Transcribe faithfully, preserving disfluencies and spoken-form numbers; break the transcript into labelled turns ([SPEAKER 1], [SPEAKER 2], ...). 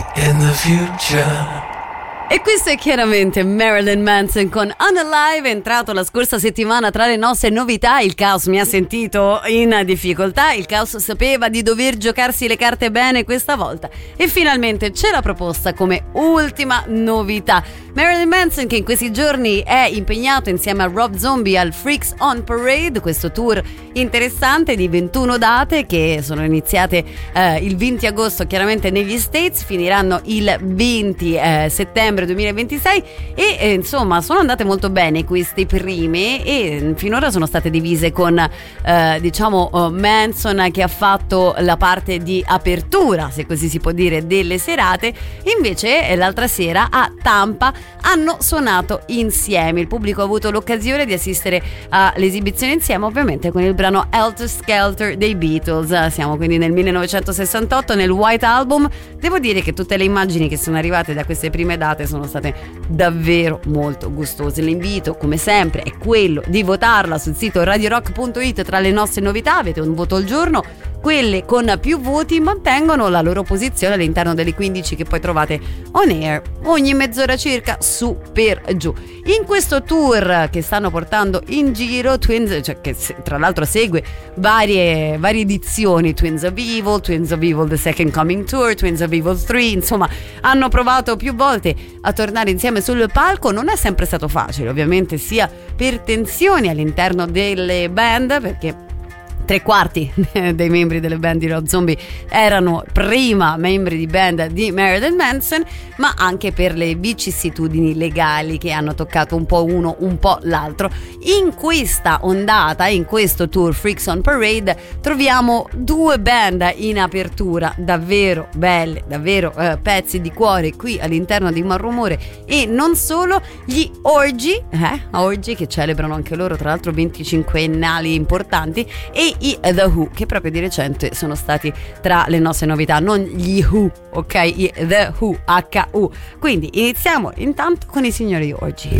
[SPEAKER 1] in the future.
[SPEAKER 2] E questo è chiaramente Marilyn Manson con Unalive, entrato la scorsa settimana tra le nostre novità. Il Caos mi ha sentito in difficoltà, il Caos sapeva di dover giocarsi le carte bene questa volta e finalmente ce l'ha proposta come ultima novità. Marilyn Manson, che in questi giorni è impegnato insieme a Rob Zombie al Freaks on Parade, questo tour interessante di ventuno date che sono iniziate eh, il venti agosto chiaramente negli States, finiranno il venti eh, settembre duemilaventisei e eh, insomma sono andate molto bene queste prime e finora sono state divise con eh, diciamo uh, Manson che ha fatto la parte di apertura, se così si può dire, delle serate. Invece eh, l'altra sera a Tampa hanno suonato insieme, il pubblico ha avuto l'occasione di assistere all'esibizione insieme ovviamente con il brano Helter Skelter dei Beatles. Siamo quindi nel millenovecentosessantotto, nel White Album. Devo dire che tutte le immagini che sono arrivate da queste prime date sono state davvero molto gustose. L'invito come sempre è quello di votarla sul sito radio rock punto it. Tra le nostre novità avete un voto al giorno, quelle con più voti mantengono la loro posizione all'interno delle quindici che poi trovate on air ogni mezz'ora circa, su per giù. In questo tour che stanno portando in giro Twins, cioè che tra l'altro segue varie, varie edizioni, Twins of Evil, Twins of Evil The Second Coming Tour, Twins of Evil tre, insomma hanno provato più volte a tornare insieme sul palco. Non è sempre stato facile ovviamente, sia per tensioni all'interno delle band, perché tre quarti dei membri delle band di Rob Zombie erano prima membri di band di Marilyn Manson, ma anche per le vicissitudini legali che hanno toccato un po' uno un po' l'altro. In questa ondata, in questo tour Freaks on Parade, troviamo due band in apertura davvero belle, davvero eh, pezzi di cuore qui all'interno di Malrumore, e non solo, gli Orgy, eh, Orgy che celebrano anche loro tra l'altro venticinquennali importanti, e i The Who, che proprio di recente sono stati tra le nostre novità, non gli Who, ok? I The Who, H U. Quindi iniziamo intanto con i signori Orgy.